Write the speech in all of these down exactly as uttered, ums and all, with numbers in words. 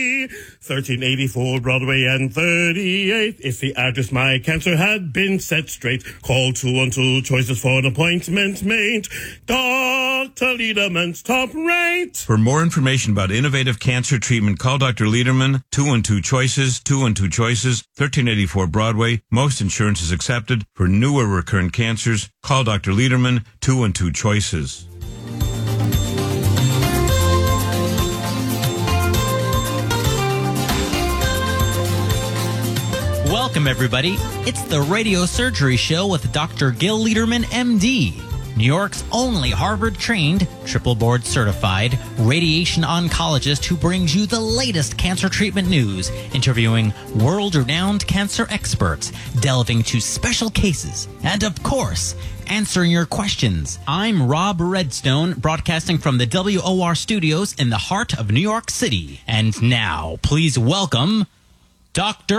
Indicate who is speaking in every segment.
Speaker 1: thirteen eighty-four Broadway and thirty-eighth. If the address my cancer had been set straight, call two one two choices for an appointment made. Doctor Lederman's top rate.
Speaker 2: For more information about innovative cancer treatment, call Doctor Lederman, two one two choices, two one two choices, thirteen eighty-four Broadway. Most insurance is accepted. For newer recurrent cancers, call Doctor Lederman, two one two choices.
Speaker 3: Welcome, everybody. It's the Radio Surgery Show with Doctor Gil Lederman, M D, New York's only Harvard-trained, triple board-certified radiation oncologist who brings you the latest cancer treatment news, interviewing world-renowned cancer experts, delving to special cases, and, of course, answering your questions. I'm Rob Redstone, broadcasting from the W O R studios in the heart of New York City. And now, please welcome Doctor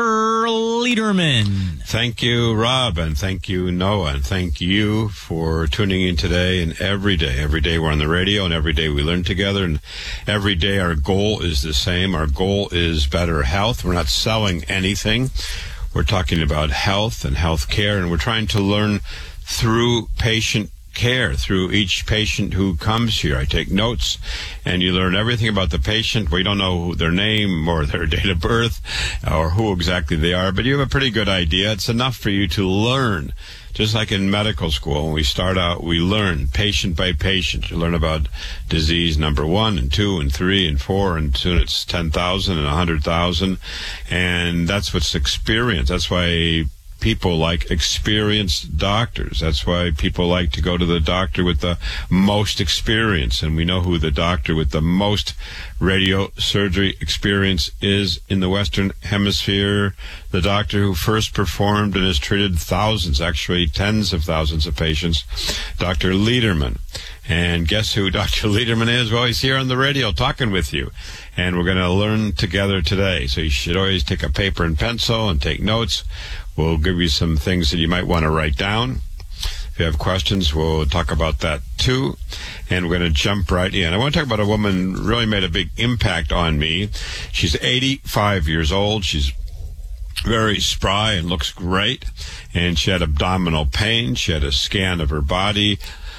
Speaker 3: Lederman.
Speaker 4: Thank you, Rob, and thank you, Noah, and thank you for tuning in today and every day. Every day we're on the radio, and every day we learn together, and every day our goal is the same. Our goal is better health. We're not selling anything. We're talking about health and health care, and we're trying to learn through patient care, through each patient who comes here. I take notes, and you learn everything about the patient. We don't know their name or their date of birth or who exactly they are, but you have a pretty good idea. It's enough for you to learn. Just like in medical school, when we start out, we learn patient by patient. You learn about disease number one and two and three and four, and soon it's ten thousand and one hundred thousand, and that's what's experience. That's why people like experienced doctors. That's why people like to go to the doctor with the most experience. And we know who the doctor with the most radio surgery experience is in the Western Hemisphere. The doctor who first performed and has treated thousands, actually tens of thousands of patients, Doctor Lederman. And guess who Doctor Lederman is? Well, he's here on the radio talking with you. And we're going to learn together today. So you should always take a paper and pencil and take notes. We'll give you some things that you might want to write down. If you have questions, we'll talk about that too. And we're going to jump right in. I want to talk about a woman who really made a big impact on me. She's eighty-five years old. She's very spry and looks great. And she had abdominal pain. She had a scan of her body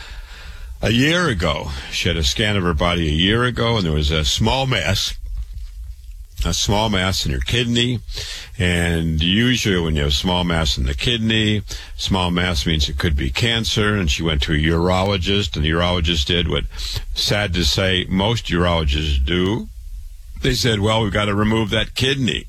Speaker 4: a year ago. She had a scan of her body a year ago, and there was a small mass. a small mass in your kidney, and usually when you have small mass in the kidney, small mass means it could be cancer, and she went to a urologist, and the urologist did what, sad to say, most urologists do. They said, well, we've got to remove that kidney.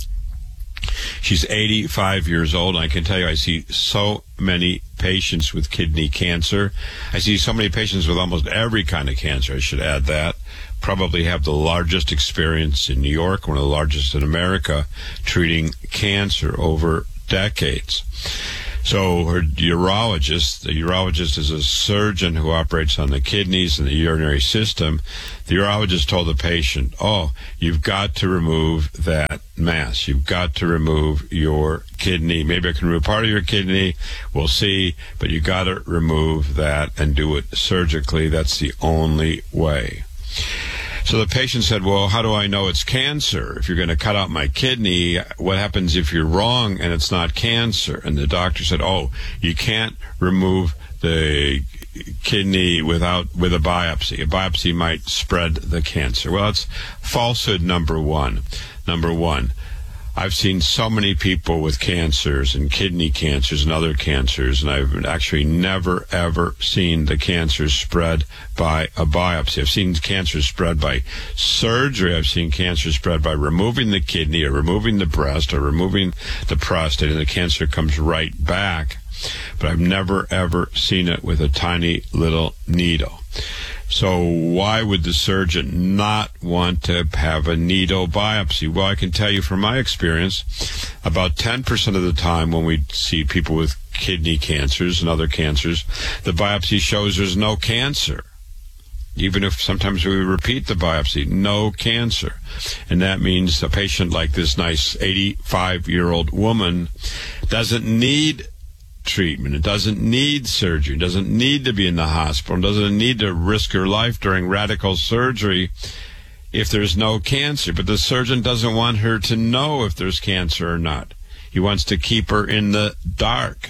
Speaker 4: She's eighty-five years old, and I can tell you I see so many patients with kidney cancer. I see so many patients with almost every kind of cancer, I should add that. Probably have the largest experience in New York, one of the largest in America, treating cancer over decades. So her urologist, the urologist is a surgeon who operates on the kidneys and the urinary system. The urologist told the patient, oh, you've got to remove that mass. You've got to remove your kidney. Maybe I can remove part of your kidney. We'll see. But you got to remove that and do it surgically. That's the only way. So the patient said, well, how do I know it's cancer? If you're going to cut out my kidney, what happens if you're wrong and it's not cancer? And the doctor said, oh, you can't remove the kidney without with a biopsy. A biopsy might spread the cancer. Well, that's falsehood number one. Number one. I've seen so many people with cancers and kidney cancers and other cancers, and I've actually never, ever seen the cancer spread by a biopsy. I've seen cancer spread by surgery. I've seen cancer spread by removing the kidney or removing the breast or removing the prostate, and the cancer comes right back. But I've never, ever seen it with a tiny little needle. So why would the surgeon not want to have a needle biopsy? Well, I can tell you from my experience, about ten percent of the time when we see people with kidney cancers and other cancers, the biopsy shows there's no cancer. Even if sometimes we repeat the biopsy, no cancer. And that means a patient like this nice eighty-five-year-old woman doesn't need treatment. It doesn't need surgery. It doesn't need to be in the hospital. It doesn't need to risk her life during radical surgery. if there's no cancer, but the surgeon doesn't want her to know if there's cancer or not. He wants to keep her in the dark.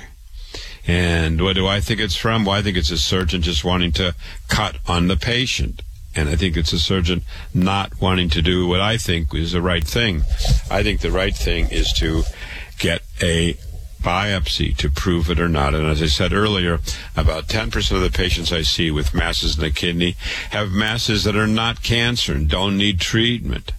Speaker 4: And what do I think it's from? Well, I think it's a surgeon just wanting to cut on the patient. And I think it's a surgeon not wanting to do what I think is the right thing. I think the right thing is to get a biopsy to prove it or not. And as I said earlier, about ten percent of the patients I see with masses in the kidney have masses that are not cancer and don't need treatment.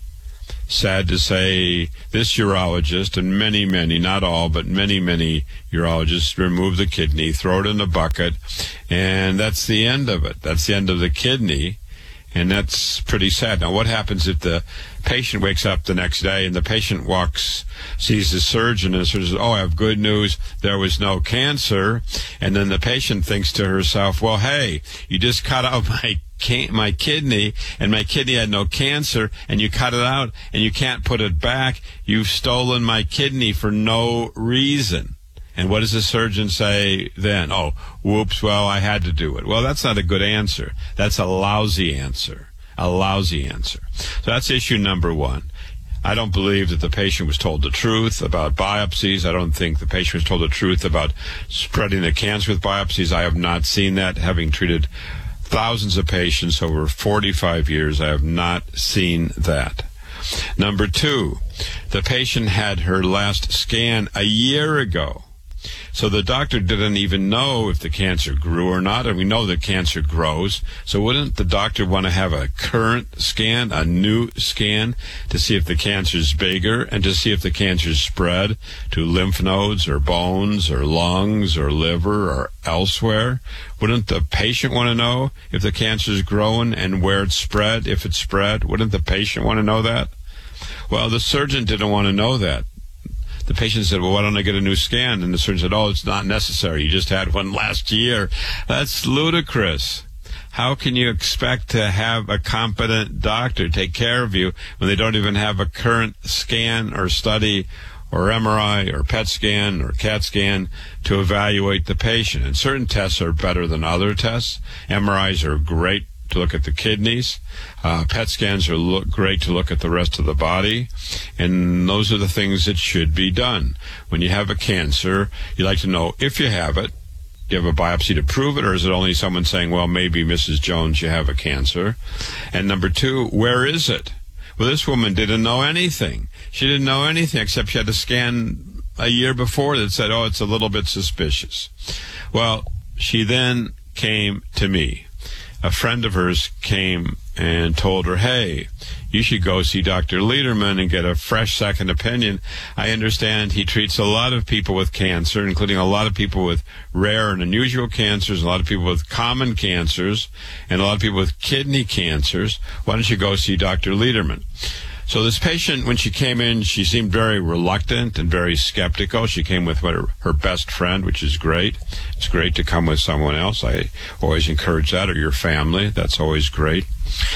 Speaker 4: Sad to say, this urologist and many, many, not all, but many, many urologists remove the kidney, throw it in a bucket, and that's the end of it. That's the end of the kidney. And that's pretty sad. Now, what happens if the patient wakes up the next day and the patient walks, sees the surgeon, and the surgeon says, oh, I have good news, there was no cancer. And then the patient thinks to herself, well, hey, you just cut out my my kidney, and my kidney had no cancer, and you cut it out, and you can't put it back. You've stolen my kidney for no reason. And what does the surgeon say then? Oh, whoops, well, I had to do it. Well, that's not a good answer. That's a lousy answer. A lousy answer. So that's issue number one. I don't believe that the patient was told the truth about biopsies. I don't think the patient was told the truth about spreading the cancer with biopsies. I have not seen that. Having treated thousands of patients over forty-five years, I have not seen that. Number two, the patient had her last scan a year ago. So the doctor didn't even know if the cancer grew or not, and we know that cancer grows. So wouldn't the doctor want to have a current scan, a new scan, to see if the cancer is bigger and to see if the cancer is spread to lymph nodes or bones or lungs or liver or elsewhere? Wouldn't the patient want to know if the cancer is growing and where it's spread, if it's spread? Wouldn't the patient want to know that? Well, the surgeon didn't want to know that. The patient said, well, why don't I get a new scan? And the surgeon said, oh, it's not necessary. You just had one last year. That's ludicrous. How can you expect to have a competent doctor take care of you when they don't even have a current scan or study or M R I or P E T scan or CAT scan to evaluate the patient? And certain tests are better than other tests. M R Is are great to look at the kidneys. Uh, P E T scans are look great to look at the rest of the body. And those are the things that should be done. When you have a cancer, you like to know if you have it. Do you have a biopsy to prove it, or is it only someone saying, well, maybe Missus Jones, you have a cancer? And number two, where is it? Well, this woman didn't know anything. She didn't know anything except she had a scan a year before that said, oh, it's a little bit suspicious. Well, she then came to me. A friend of hers came and told her, hey, you should go see Doctor Lederman and get a fresh second opinion. I understand he treats a lot of people with cancer, including a lot of people with rare and unusual cancers, a lot of people with common cancers, and a lot of people with kidney cancers. Why don't you go see Doctor Lederman? So this patient, when she came in, she seemed very reluctant and very skeptical. She came with her, her best friend, which is great. It's great to come with someone else. I always encourage that, or your family. That's always great.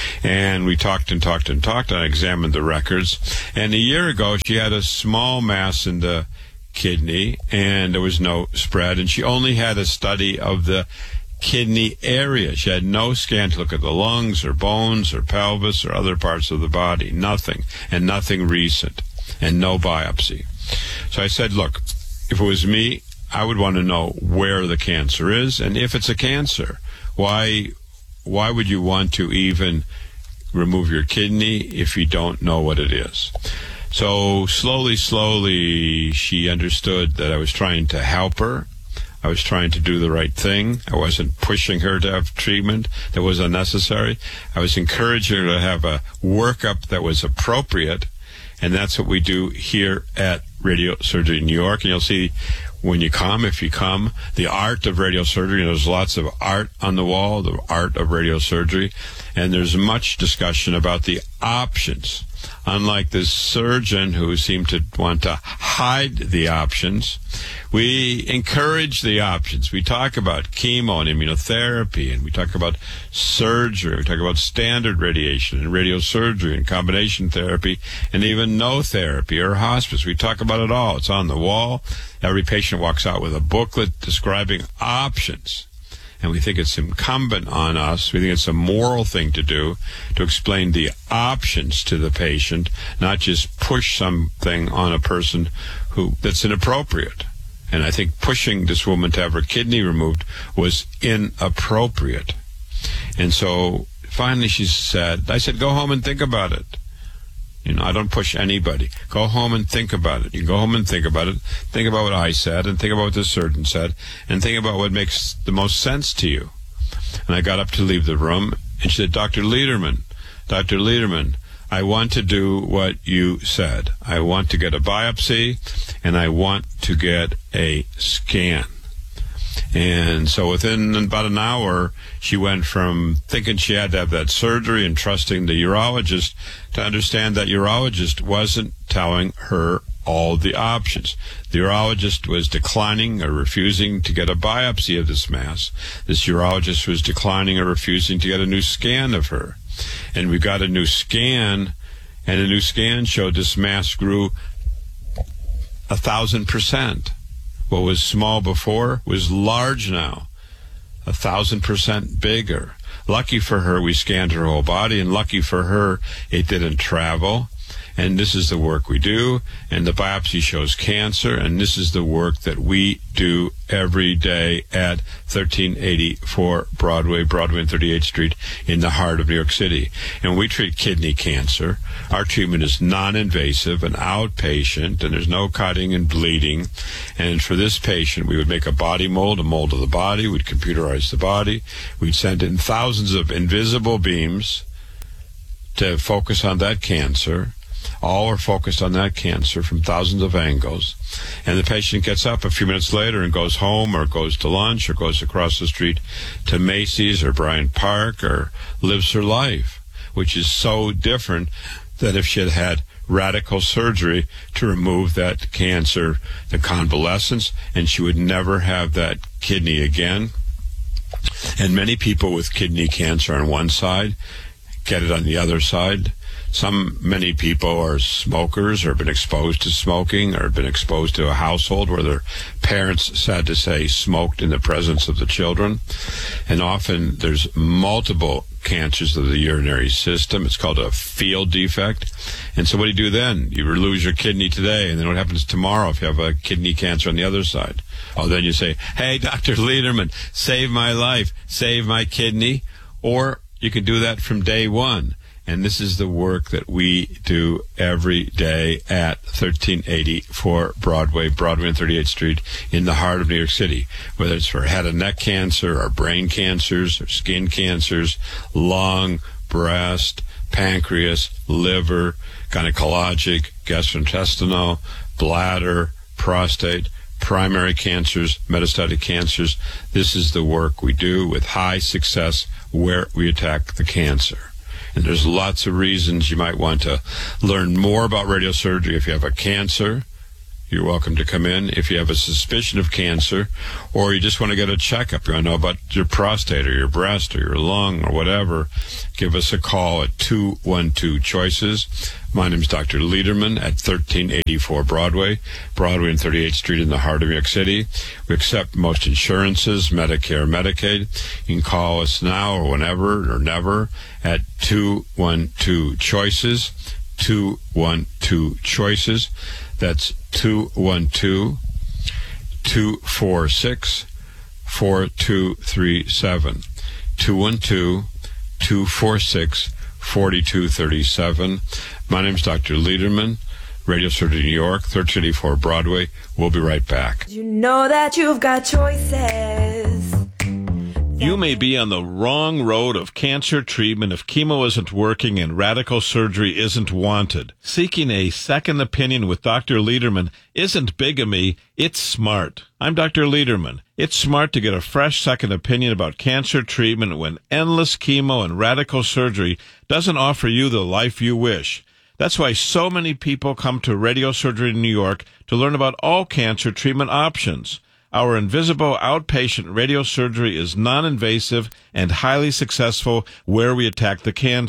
Speaker 4: And we talked and talked and talked, and I examined the records. And a year ago, she had a small mass in the kidney, and there was no spread. And she only had a study of the kidney area. She had no scan to look at the lungs or bones or pelvis or other parts of the body. Nothing. And nothing recent. And no biopsy. So I said, look, if it was me, I would want to know where the cancer is. And if it's a cancer, why, why would you want to even remove your kidney if you don't know what it is? So slowly, slowly, she understood that I was trying to help her. I was trying to do the right thing. I wasn't pushing her to have treatment that was unnecessary. I was encouraging her to have a workup that was appropriate, and that's what we do here at Radio Surgery New York. And you'll see when you come, if you come, the art of radiosurgery. There's lots of art on the wall, the art of radiosurgery, and there's much discussion about the options. Unlike this surgeon who seemed to want to hide the options, we encourage the options. We talk about chemo and immunotherapy, and we talk about surgery. We talk about standard radiation and radiosurgery and combination therapy, and even no therapy or hospice. We talk about it all. It's on the wall. Every patient walks out with a booklet describing options. And we think it's incumbent on us, we think it's a moral thing to do, to explain the options to the patient, not just push something on a person who that's inappropriate. And I think pushing this woman to have her kidney removed was inappropriate. And so finally she said, I said, go home and think about it. You know, I don't push anybody. Go home and think about it. You go home and think about it. Think about what I said, and think about what the surgeon said, and think about what makes the most sense to you. And I got up to leave the room, and she said, Doctor Lederman, Doctor Lederman, I want to do what you said. I want to get a biopsy, and I want to get a scan. And so within about an hour, she went from thinking she had to have that surgery and trusting the urologist to understand that urologist wasn't telling her all the options. The urologist was declining or refusing to get a biopsy of this mass. This urologist was declining or refusing to get a new scan of her. And we got a new scan, and a new scan showed this mass grew a thousand percent. What was small before was large now, a thousand percent bigger. Lucky for her, we scanned her whole body, and lucky for her, it didn't travel. And this is the work we do, and the biopsy shows cancer, and this is the work that we do every day at thirteen eighty-four Broadway, Broadway and thirty-eighth Street in the heart of New York City. And we treat kidney cancer. Our treatment is non-invasive and outpatient, and there's no cutting and bleeding. And for this patient, we would make a body mold, a mold of the body. We'd computerize the body. We'd send in thousands of invisible beams to focus on that cancer. All are focused on that cancer from thousands of angles. And the patient gets up a few minutes later and goes home or goes to lunch or goes across the street to Macy's or Bryant Park or lives her life, which is so different than if she had had radical surgery to remove that cancer, the convalescence, and she would never have that kidney again. And many people with kidney cancer on one side get it on the other side. Some, many people are smokers or have been exposed to smoking or have been exposed to a household where their parents, sad to say, smoked in the presence of the children. And often there's multiple cancers of the urinary system. It's called a field defect. And so what do you do then? You lose your kidney today, and then what happens tomorrow if you have a kidney cancer on the other side? Oh, then you say, hey, Doctor Lederman, save my life, save my kidney. Or you can do that from day one. And this is the work that we do every day at thirteen eighty-four Broadway, Broadway and thirty-eighth Street in the heart of New York City, whether it's for head and neck cancer or brain cancers or skin cancers, lung, breast, pancreas, liver, gynecologic, gastrointestinal, bladder, prostate, primary cancers, metastatic cancers. This is the work we do with high success where we attack the cancer. And there's lots of reasons you might want to learn more about radiosurgery. If you have a cancer, you're welcome to come in. If you have a suspicion of cancer, or you just want to get a checkup, you want to know about your prostate or your breast or your lung or whatever, give us a call at two one two choices. My name is Doctor Lederman at thirteen eighty-four Broadway, Broadway and thirty-eighth Street in the heart of New York City. We accept most insurances, Medicare, Medicaid. You can call us now or whenever or never at two one two choices, two one two choices. That's two one two, two four six, four two three seven. two one two, two four six, four two three seven. My name is Doctor Lederman, Radio Surgery New York, thirteen eighty-four Broadway. We'll be right back.
Speaker 5: You know that you've got choices.
Speaker 6: You may be on the wrong road of cancer treatment if chemo isn't working and radical surgery isn't wanted. Seeking a second opinion with Doctor Lederman isn't bigamy, it's smart. I'm Doctor Lederman. It's smart to get a fresh second opinion about cancer treatment when endless chemo and radical surgery doesn't offer you the life you wish. That's why so many people come to Radio Surgery New York to learn about all cancer treatment options. Our invisible outpatient radiosurgery is non-invasive and highly successful where we attack the cancer.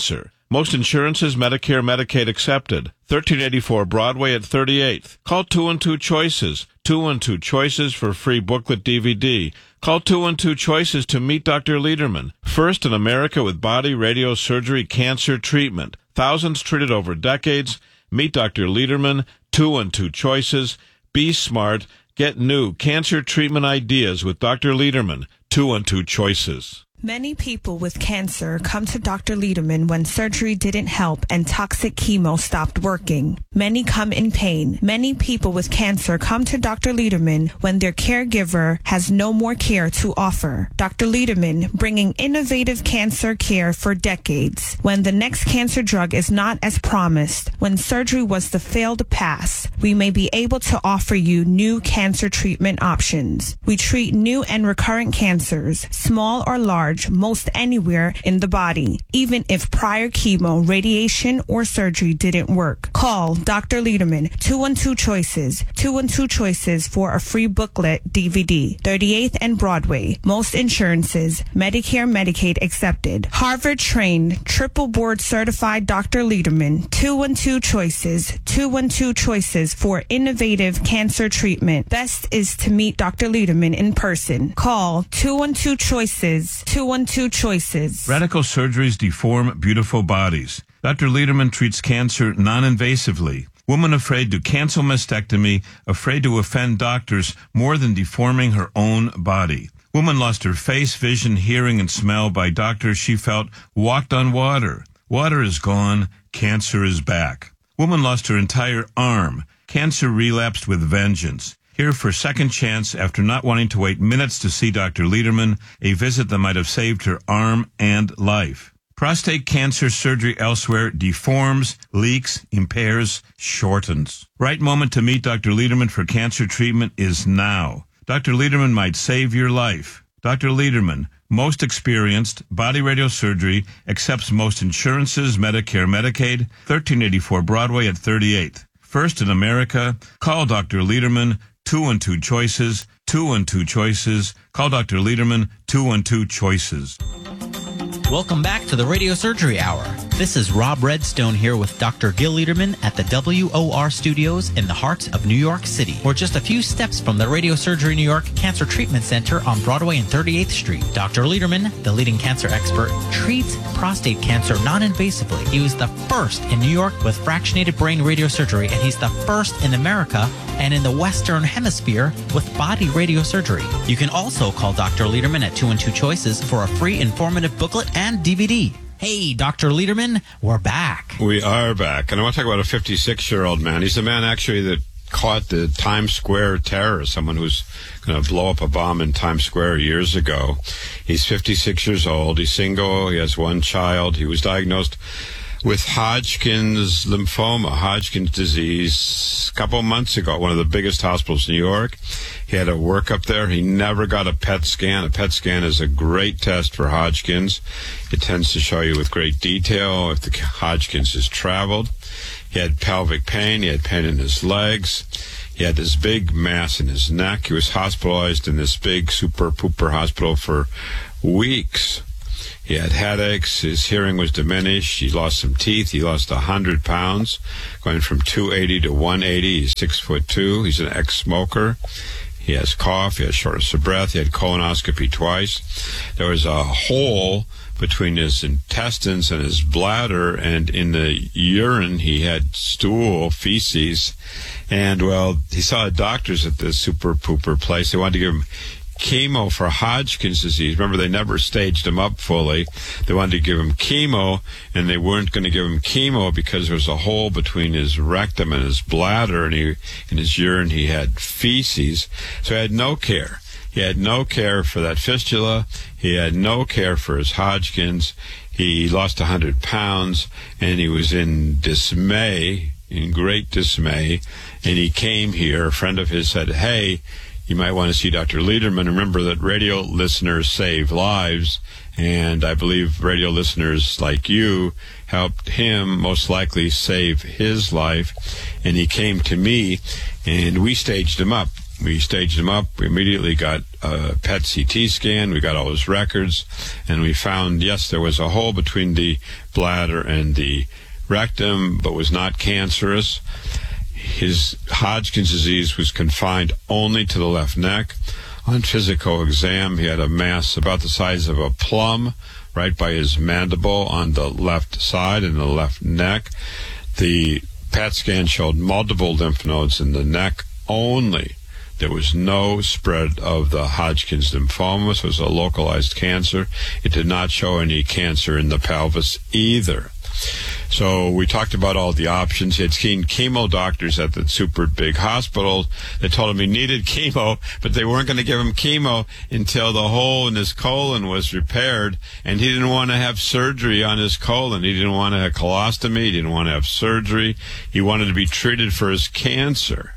Speaker 6: Most insurances, Medicare, Medicaid accepted. thirteen eighty-four Broadway at thirty-eighth. Call two one two Choices. two one two Choices for free booklet D V D. Call two one two Choices to meet Doctor Lederman. First in America with body, radio, surgery, cancer treatment. Thousands treated over decades. Meet Doctor Lederman. two one two Choices. Be smart. Get new cancer treatment ideas with Doctor Lederman. two one two Choices.
Speaker 7: Many people with cancer come to Doctor Lederman when surgery didn't help and toxic chemo stopped working. Many come in pain. Many people with cancer come to Doctor Lederman when their caregiver has no more care to offer. Doctor Lederman, bringing innovative cancer care for decades. When the next cancer drug is not as promised, when surgery was the failed pass, we may be able to offer you new cancer treatment options. We treat new and recurrent cancers, small or large, most anywhere in the body, even if prior chemo, radiation, or surgery didn't work. Call Doctor Lederman, two one two Choices, two one two Choices for a free booklet D V D, thirty-eighth and Broadway. Most insurances, Medicare, Medicaid accepted. Harvard-trained, triple board certified Doctor Lederman, two one two Choices, two one two Choices for innovative cancer treatment. Best is to meet Doctor Lederman in person. Call two one two Choices, two one two Choices.
Speaker 2: Radical surgeries deform beautiful bodies. Doctor Lederman treats cancer non-invasively. Woman afraid to cancel mastectomy, afraid to offend doctors more than deforming her own body. Woman lost her face, vision, hearing, and smell by doctors she felt walked on water. Water is gone. Cancer is back. Woman lost her entire arm. Cancer relapsed with vengeance. Here for second chance after not wanting to wait minutes to see Doctor Lederman, a visit that might have saved her arm and life. Prostate cancer surgery elsewhere deforms, leaks, impairs, shortens. Right moment to meet Doctor Lederman for cancer treatment is now. Doctor Lederman might save your life. Doctor Lederman, most experienced, body radio surgery, accepts most insurances, Medicare, Medicaid, thirteen eighty-four Broadway at thirty-eighth. First in America, call Doctor Lederman, two one two Choices, two one two Choices. Call Doctor Lederman, two one two Choices.
Speaker 3: Welcome back to the Radio Surgery Hour. This is Rob Redstone here with Doctor Gil Lederman at the W O R Studios in the heart of New York City. We're just a few steps from the Radio Surgery New York Cancer Treatment Center on Broadway and thirty-eighth Street. Doctor Lederman, the leading cancer expert, treats prostate cancer non-invasively. He was the first in New York with fractionated brain radiosurgery, and he's the first in America and in the Western Hemisphere with body radiosurgery. You can also call Doctor Lederman at two one two Choices for a free informative booklet and D V D. Hey, Doctor Lederman, we're back.
Speaker 4: We are back. And I want to talk about a fifty-six-year-old man. He's the man, actually, that caught the Times Square terror, someone who's going to blow up a bomb in Times Square years ago. He's fifty-six years old. He's single. He has one child. He was diagnosed with Hodgkin's lymphoma, Hodgkin's disease, a couple months ago at one of the biggest hospitals in New York. He had a workup there. He never got a P E T scan. A P E T scan is a great test for Hodgkin's. It tends to show you with great detail if the Hodgkin's has traveled. He had pelvic pain. He had pain in his legs. He had this big mass in his neck. He was hospitalized in this big super pooper hospital for weeks. He had headaches. His hearing was diminished. He lost some teeth. He lost one hundred pounds, going from two eighty to one eighty. He's six foot two. He's an ex-smoker. He has cough. He has shortness of breath. He had colonoscopy twice. There was a hole between his intestines and his bladder, and in the urine he had stool, feces. And, well, he saw doctors at this super pooper place. They wanted to give him chemo for Hodgkin's disease. Remember, they never staged him up fully. They wanted to give him chemo, and they weren't going to give him chemo because there was a hole between his rectum and his bladder, and he, in his urine he had feces. So he had no care. He had no care for that fistula. He had no care for his Hodgkin's. He lost one hundred pounds, and he was in dismay, in great dismay, and he came here. A friend of his said, hey, you might want to see Doctor Lederman. Remember that radio listeners save lives, and I believe radio listeners like you helped him most likely save his life. And he came to me, and we staged him up. We staged him up. We immediately got a P E T C T scan. We got all his records, and we found, yes, there was a hole between the bladder and the rectum, but was not cancerous. His Hodgkin's disease was confined only to the left neck. On physical exam, he had a mass about the size of a plum right by his mandible on the left side and the left neck. The P E T scan showed multiple lymph nodes in the neck only. There was no spread of the Hodgkin's lymphoma, so it was a localized cancer. It did not show any cancer in the pelvis either. So we talked about all the options. He had seen chemo doctors at the super big hospital. They told him he needed chemo, but they weren't going to give him chemo until the hole in his colon was repaired. And he didn't want to have surgery on his colon. He didn't want to have colostomy. He didn't want to have surgery. He wanted to be treated for his cancer.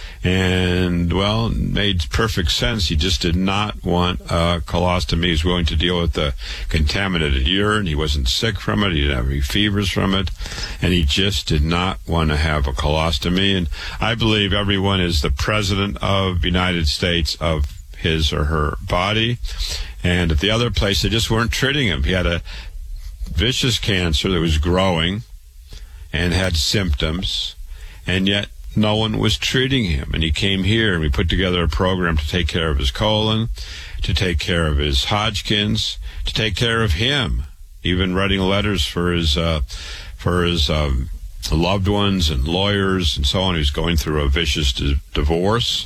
Speaker 4: And, well, it made perfect sense. He just did not want a colostomy. He was willing to deal with the contaminated urine. He wasn't sick from it. He didn't have any fevers from it. And he just did not want to have a colostomy. And I believe everyone is the president of the United States of his or her body. And at the other place, they just weren't treating him. He had a vicious cancer that was growing and had symptoms, and yet no one was treating him. And he came here, and we put together a program to take care of his colon, to take care of his Hodgkin's, to take care of him, even writing letters for his uh, for his um, loved ones and lawyers and so on. He was going through a vicious di- divorce.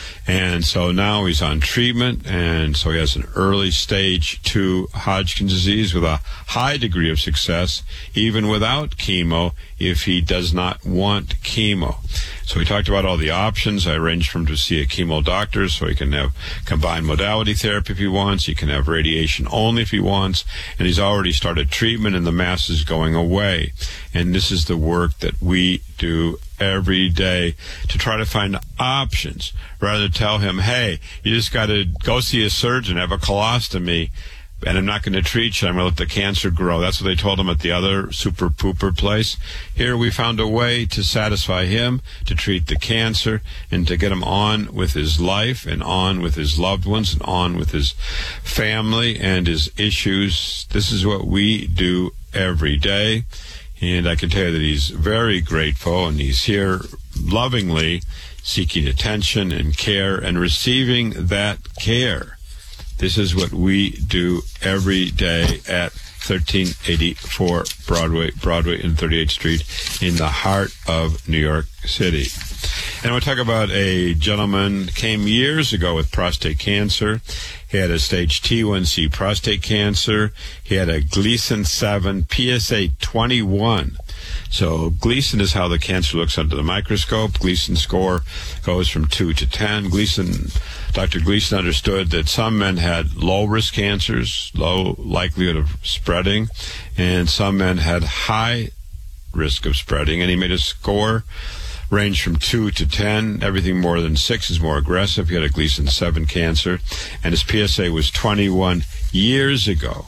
Speaker 4: And so now he's on treatment, and so he has an early stage two Hodgkin's disease with a high degree of success, even without chemo, if he does not want chemo. So we talked about all the options. I arranged for him to see a chemo doctor so he can have combined modality therapy if he wants. He can have radiation only if he wants. And he's already started treatment, and the mass is going away. And this is the work that we do every day to try to find options, rather than tell him, hey, you just got to go see a surgeon, have a colostomy, and I'm not going to treat you. I'm going to let the cancer grow. That's what they told him at the other super pooper place. Here we found a way to satisfy him, to treat the cancer, and to get him on with his life and on with his loved ones and on with his family and his issues. This is what we do every day. And I can tell you that he's very grateful, and he's here lovingly seeking attention and care and receiving that care. This is what we do every day at thirteen eighty-four Broadway, Broadway and thirty-eighth Street in the heart of New York City. And we'll talk about a gentleman who came years ago with prostate cancer. He had a stage T one C prostate cancer. He had a Gleason seven, P S A twenty-one. So Gleason is how the cancer looks under the microscope. Gleason score goes from two to ten. Gleason, Doctor Gleason understood that some men had low-risk cancers, low likelihood of spreading, and some men had high risk of spreading. And he made a score range from two to ten. Everything more than six is more aggressive. He had a Gleason seven cancer, and his P S A was twenty-one years ago.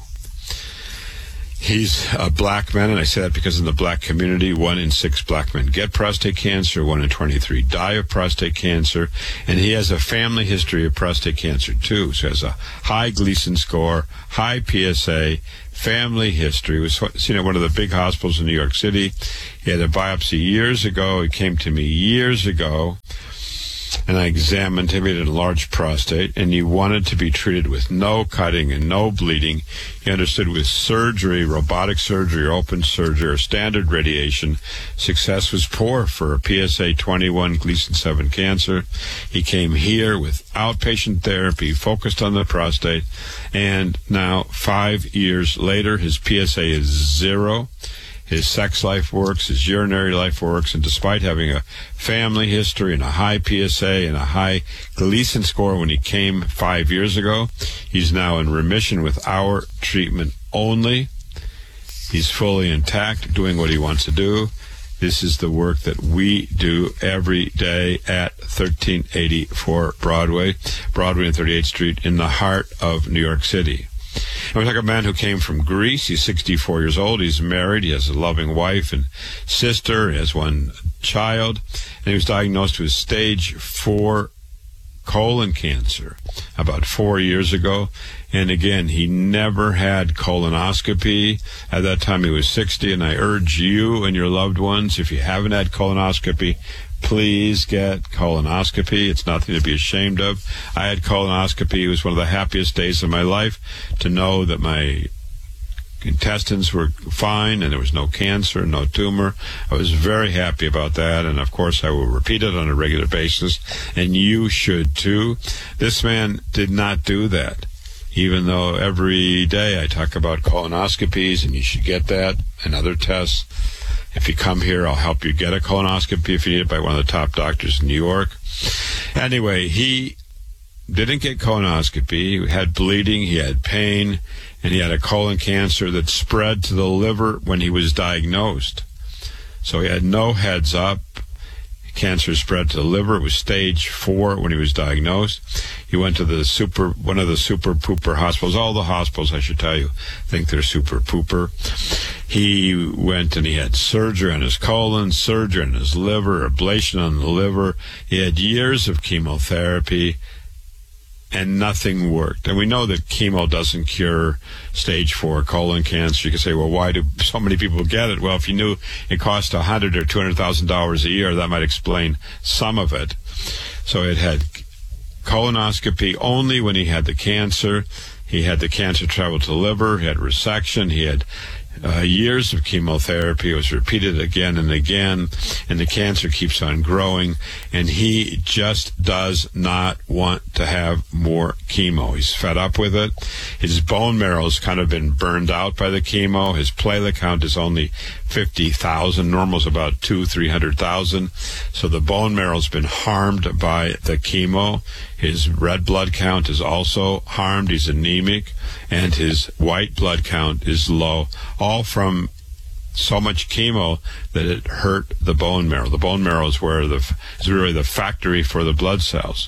Speaker 4: He's a black man, and I say that because in the black community, one in six black men get prostate cancer, one in twenty-three die of prostate cancer, and he has a family history of prostate cancer too. So he has a high Gleason score, high P S A, family history. He was seen at one of the big hospitals in New York City. He had a biopsy years ago. He came to me years ago, and I examined him. He had an enlarged prostate, and he wanted to be treated with no cutting and no bleeding. He understood with surgery, robotic surgery, or open surgery, or standard radiation, success was poor for a P S A twenty-one Gleason seven cancer. He came here with outpatient therapy, focused on the prostate, and now, five years later, his P S A is zero. His sex life works, his urinary life works, and despite having a family history and a high P S A and a high Gleason score when he came five years ago, he's now in remission with our treatment only. He's fully intact, doing what he wants to do. This is the work that we do every day at thirteen eighty-four Broadway, Broadway and thirty-eighth Street in the heart of New York City. And we talk about a man who came from Greece. He's sixty-four years old. He's married. He has a loving wife and sister. He has one child. And he was diagnosed with stage four colon cancer about four years ago. And again, he never had colonoscopy. At that time, he was sixty, and I urge you and your loved ones, if you haven't had colonoscopy, please get colonoscopy. It's nothing to be ashamed of. I had colonoscopy. It was one of the happiest days of my life to know that my intestines were fine and there was no cancer, no tumor. I was very happy about that, and of course I will repeat it on a regular basis, and you should too. This man did not do that, even though every day I talk about colonoscopies, and you should get that and other tests. If you come here, I'll help you get a colonoscopy if you need it by one of the top doctors in New York. Anyway, he didn't get colonoscopy. He had bleeding, he had pain, and he had a colon cancer that spread to the liver when he was diagnosed. So he had no heads up. Cancer spread to the liver. It was stage four when he was diagnosed. He went to the super, one of the super pooper hospitals. All the hospitals, I should tell you, think they're super pooper. He went and he had surgery on his colon, surgery on his liver, ablation on the liver. He had years of chemotherapy, and nothing worked. And we know that chemo doesn't cure stage four colon cancer. You can say, well, why do so many people get it? Well, if you knew it cost a hundred thousand dollars or two hundred thousand dollars a year, that might explain some of it. So it had colonoscopy only when he had the cancer. He had the cancer travel to the liver. He had resection. He had uh, years of chemotherapy. It was repeated again and again, and the cancer keeps on growing, and he just does not want to have more chemo. He's fed up with it. His bone marrow's kind of been burned out by the chemo. His platelet count is only fifty thousand. Normal's about two, three hundred thousand. So the bone marrow's been harmed by the chemo. His red blood count is also harmed. He's anemic, and his white blood count is low, all from so much chemo that it hurt the bone marrow. The bone marrow is where the is really the factory for the blood cells.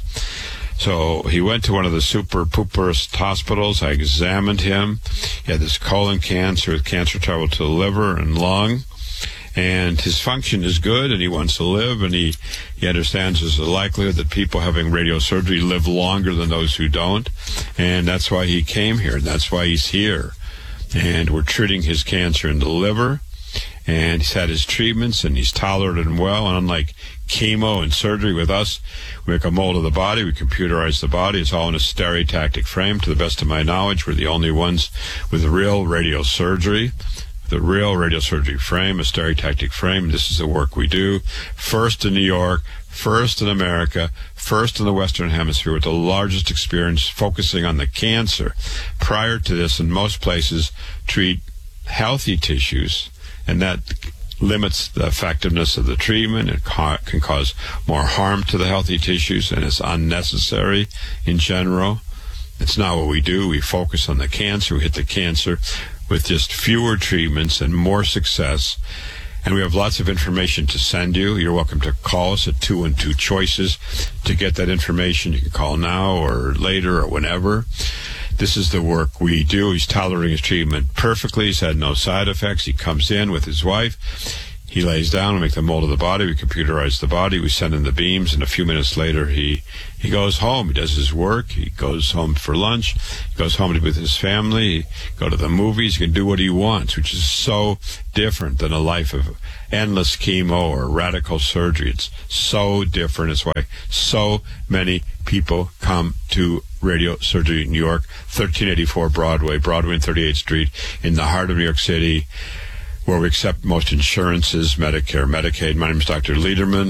Speaker 4: So he went to one of the super pooperest hospitals. I examined him. He had this colon cancer with cancer travel to the liver and lung. And his function is good, and he wants to live, and he, he understands there's a likelihood that people having radiosurgery live longer than those who don't. And that's why he came here, and that's why he's here. And we're treating his cancer in the liver, and he's had his treatments, and he's tolerated them well. And unlike chemo and surgery with us, we make a mold of the body, we computerize the body. It's all in a stereotactic frame. To the best of my knowledge, we're the only ones with real radiosurgery. The real radiosurgery frame, a stereotactic frame. This is the work we do. First in New York, first in America, first in the Western Hemisphere, with the largest experience focusing on the cancer. Prior to this, in most places, treat healthy tissues, and that limits the effectiveness of the treatment. It ca- can cause more harm to the healthy tissues, and it's unnecessary in general. It's not what we do. We focus on the cancer. We hit the cancer with just fewer treatments and more success. And we have lots of information to send you. You're welcome to call us at two and two choices to get that information. You can call now or later or whenever. This is the work we do. He's tolerating his treatment perfectly. He's had no side effects. He comes in with his wife. He lays down, we make the mold of the body, we computerize the body, we send in the beams, and a few minutes later he, he goes home. He does his work, he goes home for lunch, he goes home to be with his family, he go to the movies, he can do what he wants, which is so different than a life of endless chemo or radical surgery. It's so different. It's why so many people come to Radio Surgery in New York, thirteen eighty-four Broadway, Broadway and thirty-eighth Street, in the heart of New York City, where we accept most insurances, Medicare, Medicaid. My name is Doctor Lederman.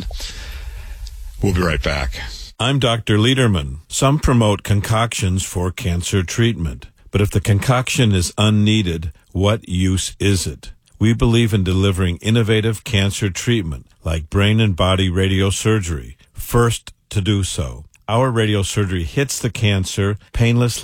Speaker 4: We'll be right back.
Speaker 2: I'm Doctor Lederman. Some promote concoctions for cancer treatment, but if the concoction is unneeded, what use is it? We believe in delivering innovative cancer treatment, like brain and body radiosurgery, first to do so. Our radiosurgery hits the cancer painlessly,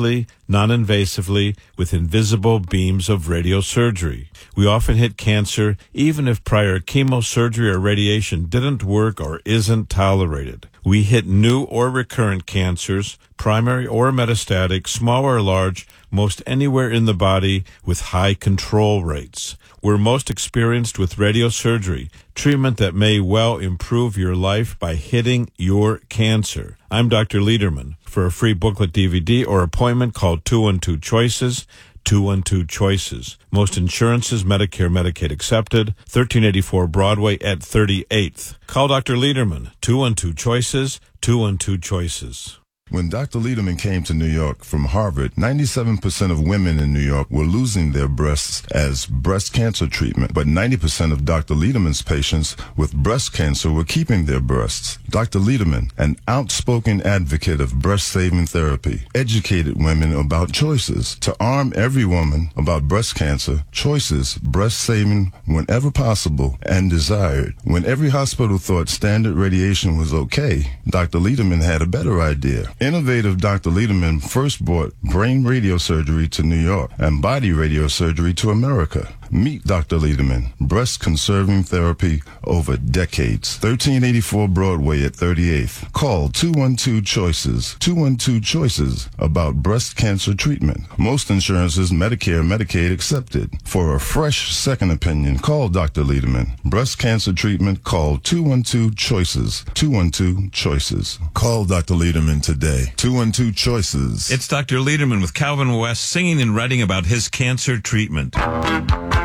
Speaker 2: non-invasively with invisible beams of radiosurgery. We often hit cancer even if prior chemosurgery or radiation didn't work or isn't tolerated. We hit new or recurrent cancers, primary or metastatic, small or large, most anywhere in the body with high control rates. We're most experienced with radiosurgery, treatment that may well improve your life by hitting your cancer. I'm Doctor Lederman. For a free booklet D V D or appointment, call two one two choices, two one two choices. Most insurances, Medicare, Medicaid accepted, thirteen eighty-four Broadway at thirty-eighth. Call Doctor Lederman, two one two choices, two one two choices.
Speaker 8: When Doctor Lederman came to New York from Harvard, ninety-seven percent of women in New York were losing their breasts as breast cancer treatment, but ninety percent of Doctor Lederman's patients with breast cancer were keeping their breasts. Doctor Lederman, an outspoken advocate of breast-saving therapy, educated women about choices. To arm every woman about breast cancer, choices, breast-saving whenever possible and desired. When every hospital thought standard radiation was okay, Doctor Lederman had a better idea. Innovative Doctor Lederman first brought brain radiosurgery to New York and body radiosurgery to America. Meet Doctor Lederman, breast-conserving therapy over decades. thirteen eighty-four Broadway at thirty-eighth. Call two one two choices, two one two choices about breast cancer treatment. Most insurances, Medicare, Medicaid accepted. For a fresh second opinion, call Doctor Lederman. Breast cancer treatment, call two one two choices, two one two choices. Call Doctor Lederman today. two one two choices.
Speaker 2: It's Doctor Lederman with Calvin West singing and writing about his cancer treatment.